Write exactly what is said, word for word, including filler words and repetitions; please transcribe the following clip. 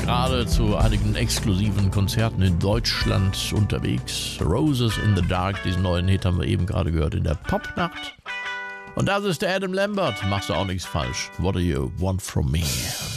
gerade zu einigen exklusiven Konzerten in Deutschland unterwegs. Roses in the Dark, diesen neuen Hit haben wir eben gerade gehört in der Popnacht. Und das ist der Adam Lambert. Machst du auch nichts falsch. What do you want from me?